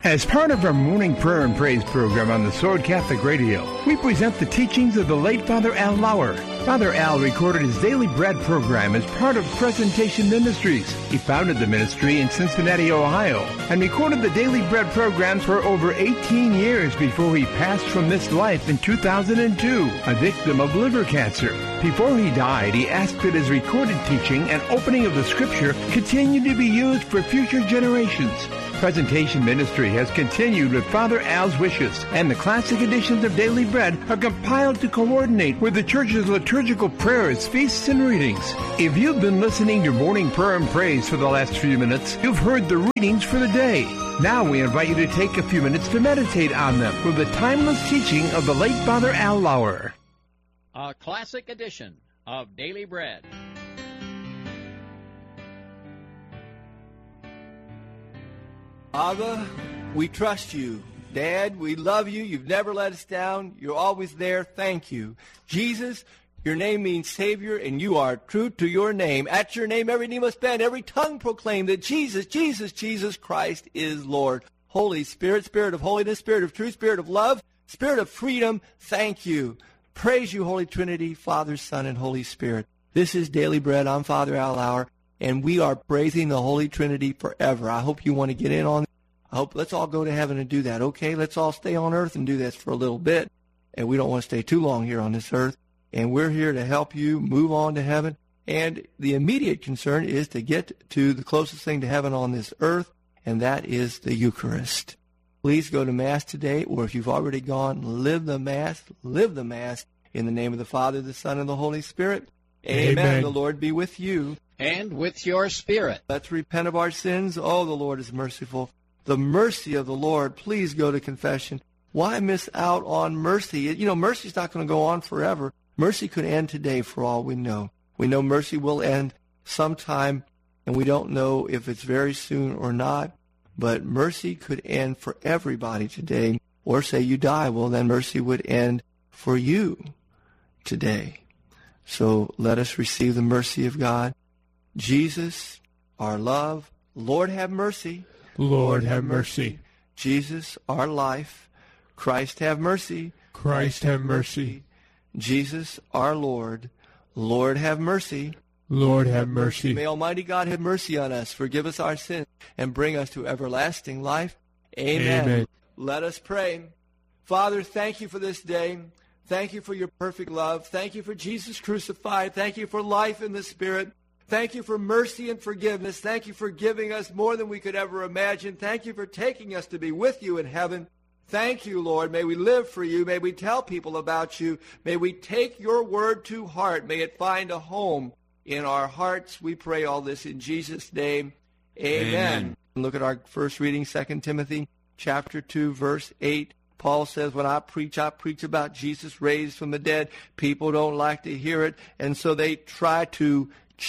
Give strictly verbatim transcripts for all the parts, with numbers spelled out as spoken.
As part of our morning prayer and praise program on the Sword Catholic Radio, we present the teachings of the late Father Al Lauer. Father Al recorded his Daily Bread program as part of Presentation Ministries. He founded the ministry in Cincinnati, Ohio, and recorded the Daily Bread programs for over eighteen years before he passed from this life in two thousand two, a victim of liver cancer. Before he died, he asked that his recorded teaching and opening of the Scripture continue to be used for future generations. Presentation Ministry has continued with Father Al's wishes, and the classic editions of Daily Bread are compiled to coordinate with the Church's liturgical prayers, feasts, and readings. If you've been listening to Morning Prayer and Praise for the last few minutes, you've heard the readings for the day. Now we invite you to take a few minutes to meditate on them with the timeless teaching of the late Father Al Lauer. A classic edition of Daily Bread. Abba, we trust you. Dad, we love you. You've never let us down. You're always there. Thank you. Jesus, your name means Savior, and you are true to your name. At your name, every knee must bend, every tongue proclaim that Jesus, Jesus, Jesus Christ is Lord. Holy Spirit, Spirit of holiness, Spirit of truth, Spirit of love, Spirit of freedom, thank you. Praise you, Holy Trinity, Father, Son, and Holy Spirit. This is Daily Bread. I'm Father Al Lauer, and we are praising the Holy Trinity forever. I hope you want to get in on it. I hope let's all go to heaven and do that, okay? Let's all stay on earth and do this for a little bit, and we don't want to stay too long here on this earth, and we're here to help you move on to heaven, and the immediate concern is to get to the closest thing to heaven on this earth, and that is the Eucharist. Please go to Mass today, or if you've already gone, live the Mass, live the Mass in the name of the Father, the Son, and the Holy Spirit. Amen. Amen. The Lord be with you. And with your spirit. Let's repent of our sins. Oh, the Lord is merciful. The mercy of the Lord. Please go to confession. Why miss out on mercy? You know, mercy's not going to go on forever. Mercy could end today for all we know. We know mercy will end sometime, and we don't know if it's very soon or not. But mercy could end for everybody today. Or say you die, well, then mercy would end for you today. So let us receive the mercy of God. Jesus, our love, Lord have mercy. Lord have mercy. Jesus, our life. Christ have mercy. Christ have mercy. Jesus, our Lord. Lord have mercy. Lord have mercy. May Almighty God have mercy on us, forgive us our sins, and bring us to everlasting life. Amen. Amen. Let us pray. Father, thank you for this day. Thank you for your perfect love. Thank you for Jesus crucified. Thank you for life in the Spirit. Thank you for mercy and forgiveness. Thank you for giving us more than we could ever imagine. Thank you for taking us to be with you in heaven. Thank you, Lord. May we live for you. May we tell people about you. May we take your word to heart. May it find a home in our hearts. We pray all this in Jesus' name. Amen. Amen. Look at our first reading, Second Timothy chapter two, verse eight. Paul says, when I preach, I preach about Jesus raised from the dead. People don't like to hear it, and so they try to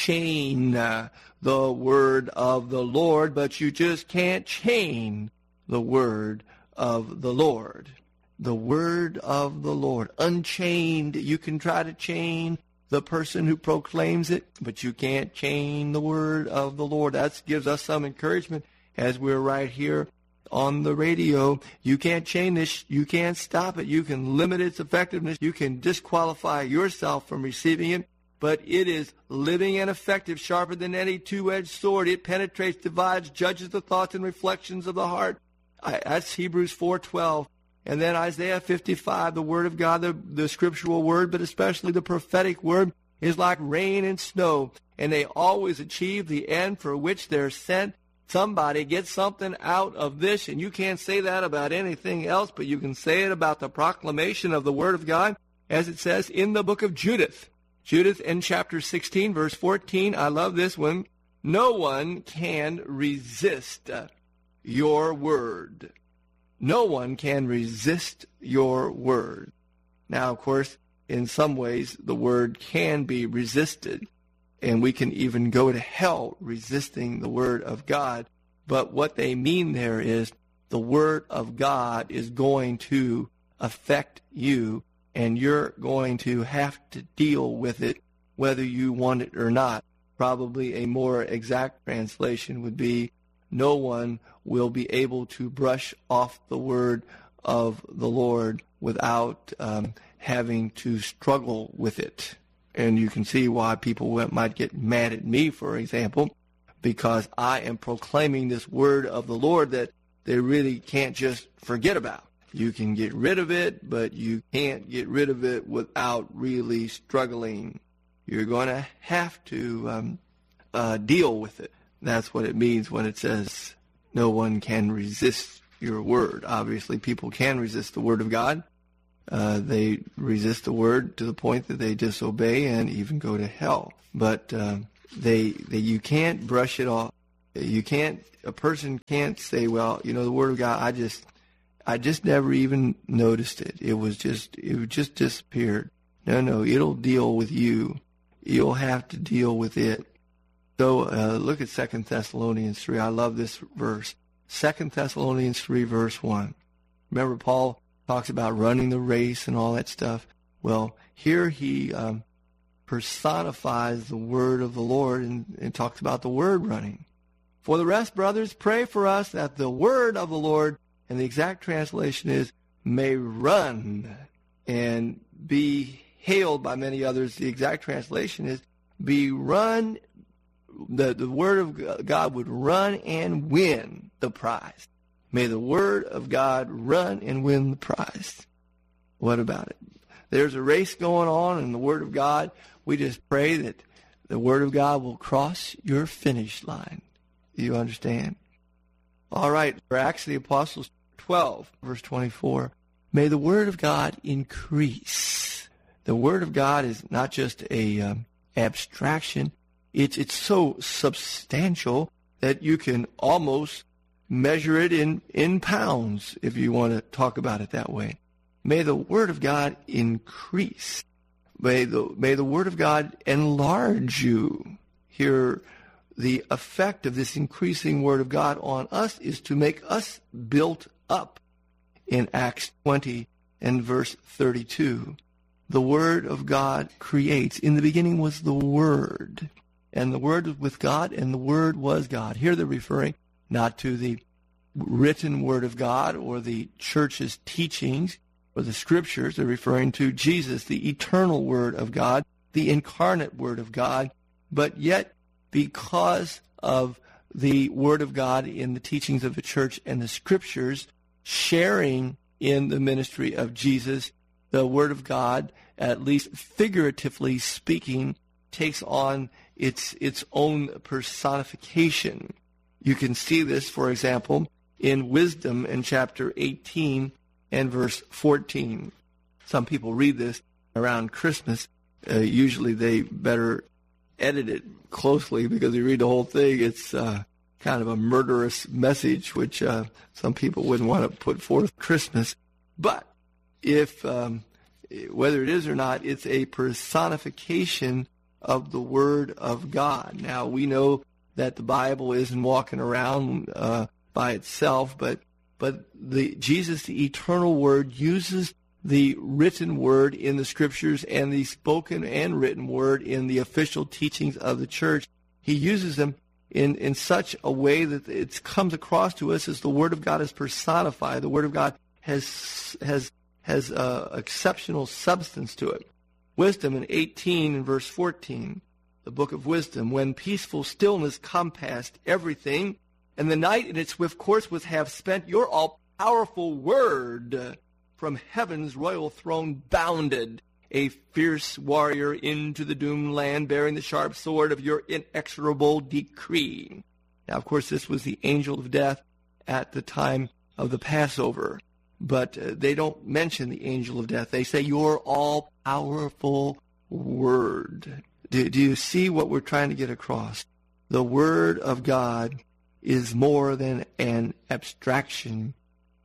chain uh, the word of the Lord, but you just can't chain the word of the Lord. The word of the Lord. Unchained. You can try to chain the person who proclaims it, but you can't chain the word of the Lord. That gives us some encouragement as we're right here on the radio. You can't chain this. You can't stop it. You can limit its effectiveness. You can disqualify yourself from receiving it. But it is living and effective, sharper than any two-edged sword. It penetrates, divides, judges the thoughts and reflections of the heart. I, that's Hebrews four twelve. And then Isaiah fifty-five, the word of God, the, the scriptural word, but especially the prophetic word, is like rain and snow. And they always achieve the end for which they're sent. Somebody gets something out of this, and you can't say that about anything else, but you can say it about the proclamation of the word of God, as it says in the book of Judith. Judith in chapter sixteen, verse fourteen, I love this one. No one can resist your word. No one can resist your word. Now, of course, in some ways, the word can be resisted, and we can even go to hell resisting the word of God. But what they mean there is the word of God is going to affect you, and you're going to have to deal with it whether you want it or not. Probably a more exact translation would be, no one will be able to brush off the word of the Lord without um, having to struggle with it. And you can see why people might get mad at me, for example, because I am proclaiming this word of the Lord that they really can't just forget about. You can get rid of it, but you can't get rid of it without really struggling. You're going to have to um, uh, deal with it. That's what it means when it says no one can resist your word. Obviously, people can resist the word of God. Uh, they resist the word to the point that they disobey and even go to hell. But uh, they, they, you can't brush it off. You can't. A person can't say, "Well, you know, the word of God. I just, I just never even noticed it. It was just, it just disappeared." No, no. It'll deal with you. You'll have to deal with it. So uh, look at Second Thessalonians three. I love this verse. Second Thessalonians three, verse one. Remember, Paul talks about running the race and all that stuff. Well, here he um, personifies the word of the Lord and, and talks about the word running. For the rest, brothers, pray for us that the word of the Lord, and the exact translation is, may run and be hailed by many others. The exact translation is, be run, the, the word of God would run and win the prize. May the word of God run and win the prize. What about it? There's a race going on in the word of God. We just pray that the word of God will cross your finish line. Do you understand? All right. For Acts of the Apostles twelve, verse twenty-four. May the word of God increase. The word of God is not just a um, abstraction. It's, it's so substantial that you can almost measure it in, in pounds, if you want to talk about it that way. May the word of God increase. May the, may the word of God enlarge you. Here, the effect of this increasing word of God on us is to make us built up. In Acts twenty and verse thirty-two, the word of God creates. In the beginning was the Word, and the Word was with God, and the Word was God. Here they're referring not to the written word of God or the church's teachings or the scriptures. They're referring to Jesus, the eternal word of God, the incarnate word of God. But yet, because of the word of God in the teachings of the church and the scriptures, sharing in the ministry of Jesus, the word of God, at least figuratively speaking, takes on its its own personification. You can see this, for example, in Wisdom in chapter eighteen and verse fourteen. Some people read this around Christmas. Uh, usually they better edit it closely, because you read the whole thing, it's uh, kind of a murderous message, which uh, some people wouldn't want to put forth Christmas. But if, um, whether it is or not, it's a personification of the Word of God. Now, we know that the Bible isn't walking around uh, by itself, but but the Jesus, the eternal Word, uses the written Word in the Scriptures and the spoken and written Word in the official teachings of the church. He uses them in, in such a way that it comes across to us as the Word of God is personified. The Word of God has has has uh, exceptional substance to it. Wisdom in eighteen and verse fourteen. The book of Wisdom, when peaceful stillness compassed everything, and the night in its swift course was half spent, your all-powerful word from heaven's royal throne bounded, a fierce warrior into the doomed land, bearing the sharp sword of your inexorable decree. Now, of course, this was the angel of death at the time of the Passover, but uh, they don't mention the angel of death. They say, your all-powerful word. Do, do you see what we're trying to get across? The Word of God is more than an abstraction.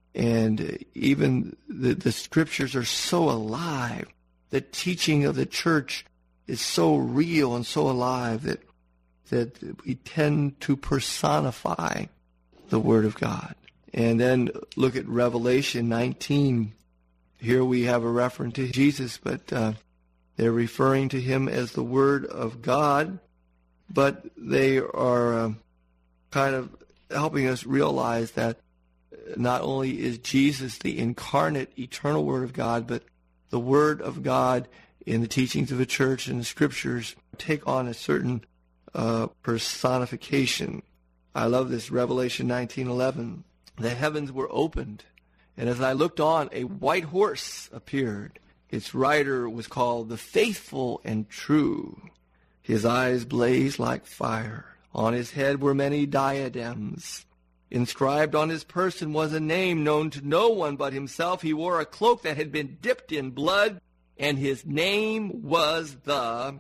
And even the, the Scriptures are so alive. The teaching of the church is so real and so alive that, that we tend to personify the Word of God. And then look at Revelation nineteen. Here we have a reference to Jesus, but uh, they're referring to him as the Word of God, but they are uh, kind of helping us realize that not only is Jesus the incarnate, eternal Word of God, but the Word of God in the teachings of the church and the Scriptures take on a certain uh, personification. I love this, Revelation nineteen eleven. The heavens were opened, and as I looked on, a white horse appeared. Its rider was called the Faithful and True. His eyes blazed like fire. On his head were many diadems. Inscribed on his person was a name known to no one but himself. He wore a cloak that had been dipped in blood, and his name was the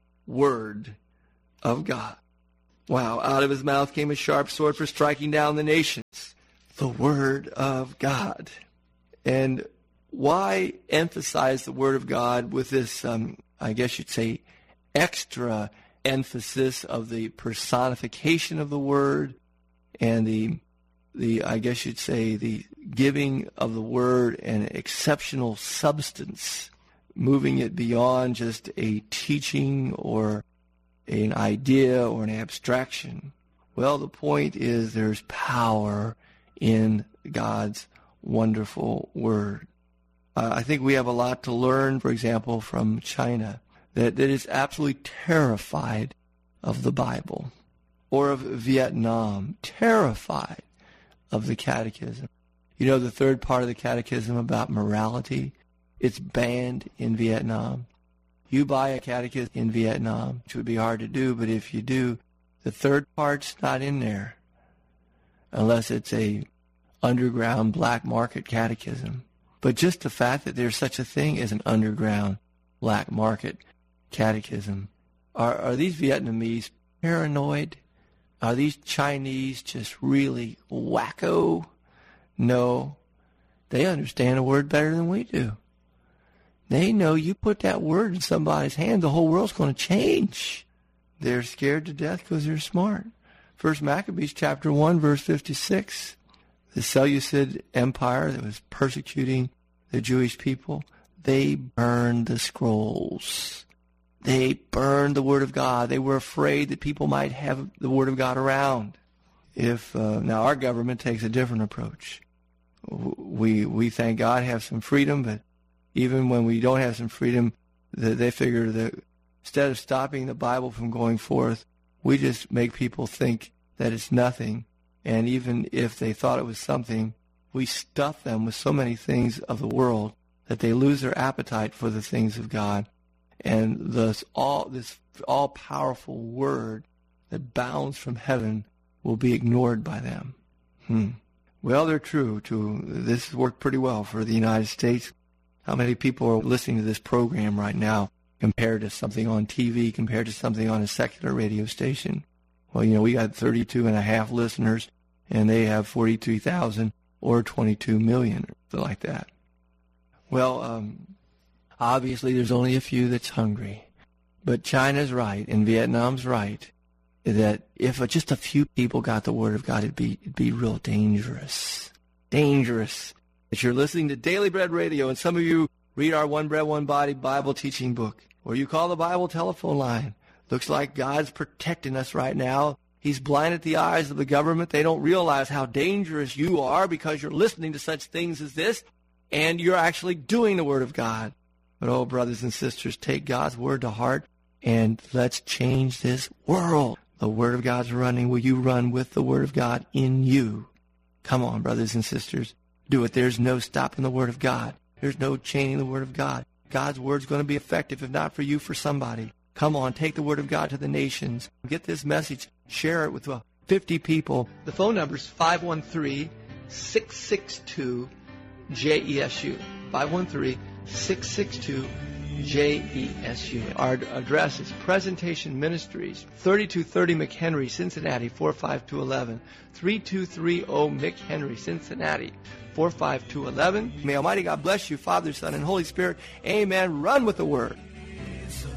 Word of God. Wow, out of his mouth came a sharp sword for striking down the nations. The Word of God. And why emphasize the Word of God with this, um, I guess you'd say, extra emphasis of the personification of the Word and the, the I guess you'd say, the giving of the Word an exceptional substance, moving it beyond just a teaching or an idea or an abstraction? Well, the point is there's power in God's wonderful Word. Uh, I think we have a lot to learn, for example, from China, that, that is absolutely terrified of the Bible, or of Vietnam, terrified of the Catechism. You know, the third part of the Catechism about morality, it's banned in Vietnam. You buy a catechism in Vietnam, which would be hard to do, but if you do, the third part's not in there, unless it's a underground black market catechism. But just the fact that there's such a thing as an underground black market catechism, are, are these Vietnamese paranoid? Are these Chinese just really wacko? No, they understand a word better than we do. They know you put that word in somebody's hand, the whole world's going to change. They're scared to death because they're smart. First Maccabees chapter one, verse fifty-six. The Seleucid Empire that was persecuting the Jewish people, they burned the scrolls. They burned the Word of God. They were afraid that people might have the Word of God around. If uh, now our government takes a different approach. We, we thank God, have some freedom, but even when we don't have some freedom, they figure that instead of stopping the Bible from going forth, we just make people think that it's nothing. And even if they thought it was something, we stuff them with so many things of the world that they lose their appetite for the things of God. And this all this all-powerful Word that bounds from heaven will be ignored by them. Hmm. Well, they're true. To this has worked pretty well for the United States. How many people are listening to this program right now compared to something on T V, compared to something on a secular radio station? Well, you know, we got thirty-two and a half listeners, and they have forty-three thousand or twenty-two million, or something like that. Well, um, obviously there's only a few that's hungry. But China's right, and Vietnam's right, that if just a few people got the Word of God, it'd be, it'd be real dangerous. Dangerous. If you're listening to Daily Bread Radio, and some of you read our One Bread, One Body Bible teaching book, or you call the Bible telephone line, looks like God's protecting us right now. He's blinded the eyes of the government. They don't realize how dangerous you are because you're listening to such things as this, and you're actually doing the Word of God. But, oh, brothers and sisters, take God's Word to heart, and let's change this world. The Word of God's running. Will you run with the Word of God in you? Come on, brothers and sisters. Do it. There's no stopping the Word of God. There's no chaining the Word of God. God's Word's going to be effective, if not for you, for somebody. Come on, take the Word of God to the nations. Get this message. Share it with uh, fifty people. The phone number is five one three, six six two, J E S U. five one three, six six two, J E S U. Our address is Presentation Ministries, thirty-two thirty McHenry, Cincinnati, four five two one one. thirty-two thirty McHenry, Cincinnati, four five two one one. May Almighty God bless you, Father, Son, and Holy Spirit. Amen. Run with the Word.